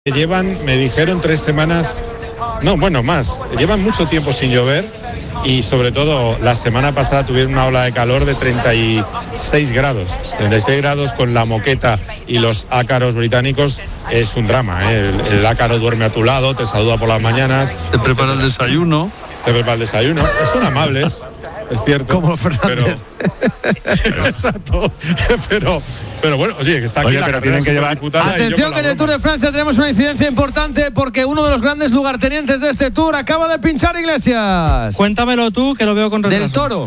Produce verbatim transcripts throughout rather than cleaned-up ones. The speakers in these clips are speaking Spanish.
Llevan, me dijeron, tres semanas, no, bueno, más, llevan mucho tiempo sin llover y sobre todo la semana pasada tuvieron una ola de calor de treinta y seis grados, treinta y seis grados con la moqueta y los ácaros británicos. Es un drama, ¿eh? el, el ácaro duerme a tu lado, te saluda por las mañanas. Te prepara el desayuno. Te prepara el desayuno, son amables. Es cierto. Como Fernández. Pero, exacto. Pero, pero bueno, oye, que está aquí. Oye, la pero tienen que llevar. Atención, que en el Tour de Francia tenemos una incidencia importante porque uno de los grandes lugartenientes de este Tour acaba de pinchar Iglesias. Cuéntamelo tú, que lo veo con retraso. Del Toro.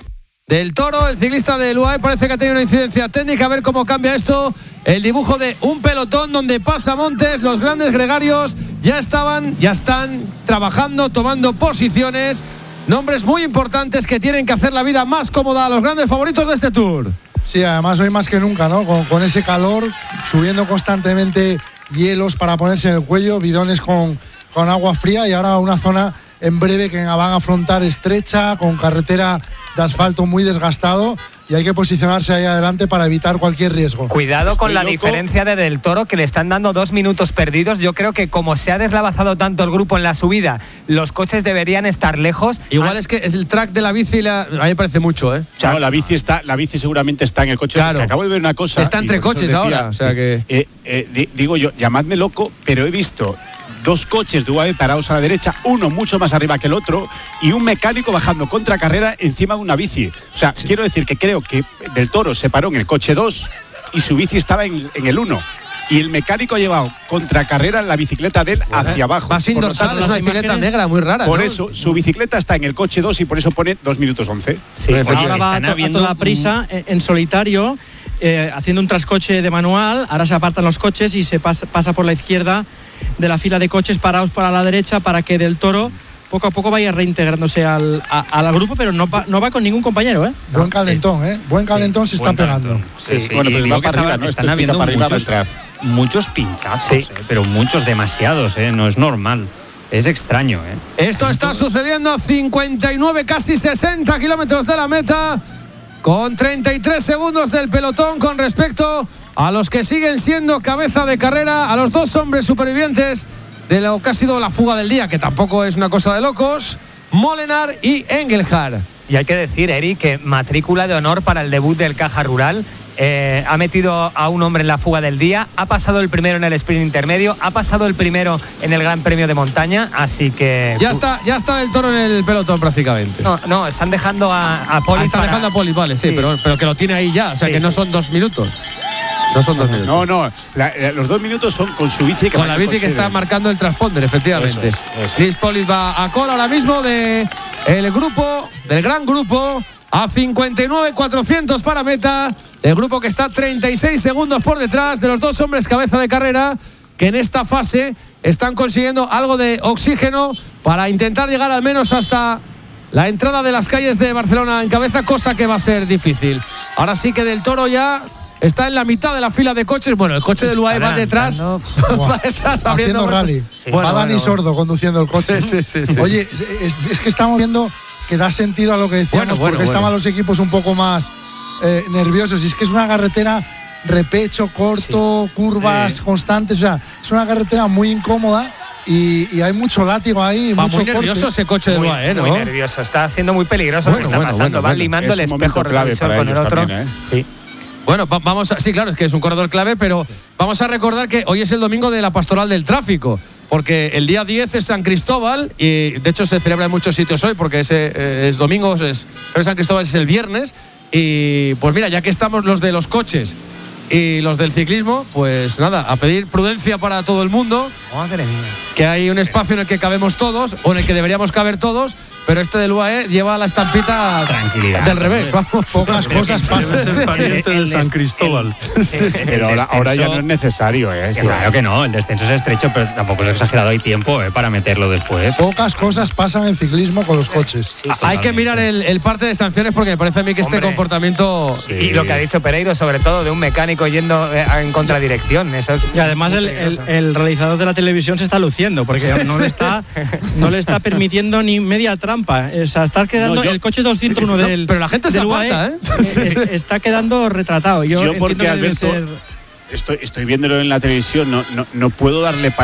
Del Toro, el ciclista del U A E parece que ha tenido una incidencia técnica. A ver cómo cambia esto. El dibujo de un pelotón donde pasa Montes. Los grandes gregarios ya estaban, ya están trabajando, tomando posiciones. Nombres muy importantes que tienen que hacer la vida más cómoda a los grandes favoritos de este Tour. Sí, además hoy más que nunca, ¿no? Con, con ese calor, subiendo constantemente hielos para ponerse en el cuello, bidones con, con agua fría y ahora una zona en breve que van a afrontar estrecha, con carretera de asfalto muy desgastado y hay que posicionarse ahí adelante para evitar cualquier riesgo. Cuidado Estoy con la loco. diferencia de Del Toro, que le están dando dos minutos perdidos. Yo creo que como se ha deslavazado tanto el grupo en la subida, los coches deberían estar lejos. Igual ah, es que es el track de la bici, la, a mí me parece mucho, ¿eh? O sea, no, la bici está, la bici seguramente está en el coche. Claro. Es que acabo de ver una cosa. Está entre coches decía, ahora, o sea que... Eh, eh, di, digo yo, llamadme loco, pero he visto dos coches de U A E parados a la derecha, uno mucho más arriba que el otro, y un mecánico bajando contra carrera encima de una bici. O sea, sí. Quiero decir que creo que Del Toro se paró en el coche dos y su bici estaba en, en el uno. Y el mecánico ha llevado contracarrera la bicicleta de él hacia abajo. Va sin dorsal, es una bicicleta imágenes... negra muy rara. Por ¿no? eso, su bicicleta está en el coche dos y por eso pone dos minutos once. Sí, ahora va a, to a toda prisa, en, en solitario, eh, haciendo un trascoche de manual. Ahora se apartan los coches y se pasa, pasa por la izquierda de la fila de coches parados para la derecha para que Del Toro poco a poco vaya reintegrándose al, a, al grupo, pero no va, no va con ningún compañero, ¿eh? Buen calentón, ¿eh? Buen calentón sí, se está pegando. Sí, sí. Bueno, pero va para arriba, ¿no? Están habiendo muchos, muchos pinchazos, sí. eh, pero muchos, demasiados, ¿eh? No es normal. Es extraño, ¿eh? Esto está sucediendo a cincuenta y nueve, casi sesenta kilómetros de la meta, con treinta y tres segundos del pelotón con respecto a los que siguen siendo cabeza de carrera, a los dos hombres supervivientes de lo que ha sido la fuga del día, que tampoco es una cosa de locos, Molenaar y Engelhard. Y hay que decir, Eric, que matrícula de honor para el debut del Caja Rural. Eh, ha metido a un hombre en la fuga del día, ha pasado el primero en el sprint intermedio, ha pasado el primero en el Gran Premio de Montaña, así que... Ya está, ya está Del Toro en el pelotón prácticamente. No, no, están dejando a, a Poli. Ah, están para... dejando a Poli, vale, sí, sí. Pero, pero que lo tiene ahí ya, o sea sí, que no son dos minutos. No son dos minutos. No, no, la, la, los dos minutos son con su bici. Que con la bici que está de... marcando el transponder, efectivamente. Nils Polic va a cola ahora mismo de el grupo, del gran grupo, a cincuenta y nueve cuatrocientos para meta. El grupo que está treinta y seis segundos por detrás de los dos hombres cabeza de carrera, que en esta fase están consiguiendo algo de oxígeno para intentar llegar al menos hasta la entrada de las calles de Barcelona en cabeza, cosa que va a ser difícil. Ahora sí que Del Toro ya está en la mitad de la fila de coches. Bueno, el coche del U A E va detrás, va detrás haciendo rally. Sí. Bueno, va Dani bueno. Sordo conduciendo el coche. Sí, sí, sí, sí. Oye, es, es que estamos viendo que da sentido a lo que decíamos, bueno, bueno, porque bueno. estaban los equipos un poco más eh, nerviosos. Y es que es una carretera repecho, corto, sí. curvas eh. constantes. O sea, es una carretera muy incómoda. Y, y hay mucho látigo ahí. Va mucho muy nervioso corte. ese coche de U A E, ¿no? Muy nervioso, está siendo muy peligroso bueno, lo que está bueno, pasando. Bueno, Van bueno. limando el espejo retrovisor con el otro. También, ¿eh? Sí. Bueno, va, vamos a, sí, claro, es que es un corredor clave, pero vamos a recordar que hoy es el domingo de la Pastoral del Tráfico, porque el día diez es San Cristóbal y de hecho se celebra en muchos sitios hoy, porque ese eh, es domingo, es, pero San Cristóbal es el viernes. Y pues mira, ya que estamos los de los coches y los del ciclismo, pues nada, a pedir prudencia para todo el mundo. Madre mía. Que hay un espacio en el que cabemos todos, o en el que deberíamos caber todos, pero este del U A E lleva la estampita Tranquilidad, del revés. Vamos, pocas cosas pasan. Es el pariente de San Cristóbal. Pero ahora, ahora ya no es necesario, ¿eh? Claro que no, el descenso es estrecho, pero tampoco es exagerado, hay tiempo ¿eh? para meterlo después. Pocas cosas pasan en ciclismo con los coches. Sí, sí, hay que mirar el, el parte de sanciones, porque me parece a mí que Hombre, este comportamiento... Sí. Y lo que ha dicho Pereiro, sobre todo, de un mecánico yendo en contradirección. Eso es y además el, el, el realizador de la televisión se está luciendo, porque no le está, no le está permitiendo ni media trampa. O sea, está quedando no, yo, el coche doscientos uno del. No, pero la gente se aparta, ¿eh? ¿eh? Está quedando retratado. Yo, yo porque Alberto, ser... estoy, estoy viéndolo en la televisión, no, no, no puedo darle para